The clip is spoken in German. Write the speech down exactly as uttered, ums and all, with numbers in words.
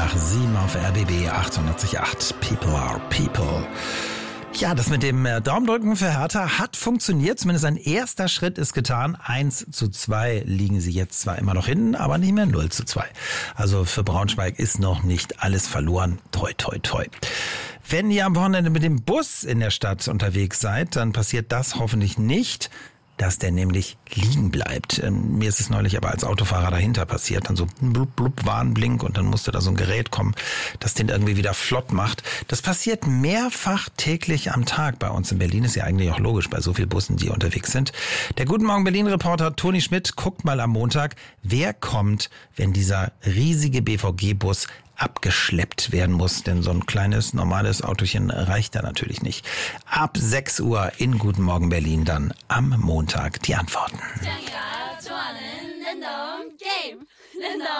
nach sieben auf R B B achtundachtzig Komma acht. People are people. Ja, das mit dem Daumendrücken für Hertha hat funktioniert. Zumindest ein erster Schritt ist getan. eins zu zwei liegen sie jetzt zwar immer noch hinten, aber nicht mehr null zu zwei. Also für Braunschweig ist noch nicht alles verloren. Toi, toi, toi. Wenn ihr am Wochenende mit dem Bus in der Stadt unterwegs seid, dann passiert das hoffentlich nicht, dass der nämlich liegen bleibt. Ähm, mir ist es neulich aber als Autofahrer dahinter passiert. Dann so blub, blub, Warnblink und dann musste da so ein Gerät kommen, das den irgendwie wieder flott macht. Das passiert mehrfach täglich am Tag bei uns in Berlin. Ist ja eigentlich auch logisch bei so vielen Bussen, die unterwegs sind. Der Guten Morgen Berlin-Reporter Toni Schmidt guckt mal am Montag, wer kommt, wenn dieser riesige B V G-Bus abgeschleppt werden muss, denn so ein kleines, normales Autochen reicht da natürlich nicht. Ab sechs Uhr in Guten Morgen Berlin dann am Montag die Antworten.